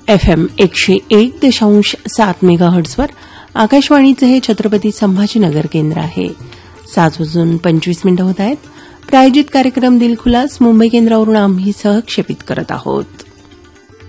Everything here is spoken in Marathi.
FM 101.7 मेगाहर्ट्झवर आकाशवाणीचे हे छत्रपती संभाजीनगर केंद्र आहे. 7:25 होत आहेत. प्रायोजित कार्यक्रम दिलखुलास मुंबई केंद्रावरून आम्ही सहक्षेपित करत आहोत.